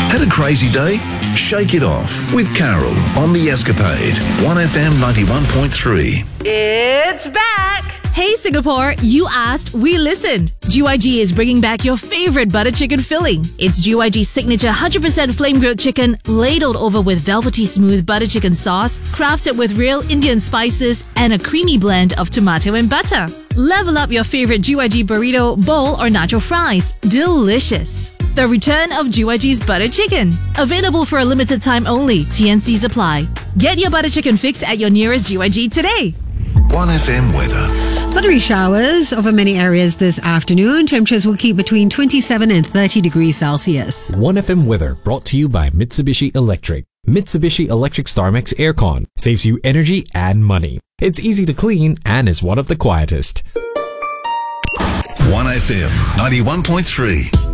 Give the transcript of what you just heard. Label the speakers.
Speaker 1: Had a crazy day? Shake it off with Carol on The Escapade, 1FM 91.3.
Speaker 2: It's back!
Speaker 3: Hey Singapore, you asked, we listened. GYG is bringing back your favorite butter chicken filling. It's GYG's signature 100% flame grilled chicken, ladled over with velvety smooth butter chicken sauce, crafted with real Indian spices and a creamy blend of tomato and butter. Level up your favorite GYG burrito, bowl or nacho fries. Delicious. The return of GYG's butter chicken. Available for a limited time only. TNCs apply. Get your butter chicken fix at your nearest GYG today.
Speaker 1: 1FM weather.
Speaker 4: Thundery showers over many areas this afternoon. Temperatures will keep between 27 and 30 degrees Celsius.
Speaker 5: 1FM weather brought to you by Mitsubishi Electric. Mitsubishi Electric StarMax Aircon saves you energy and money. It's easy to clean and is one of the quietest.
Speaker 1: 1FM 91.3.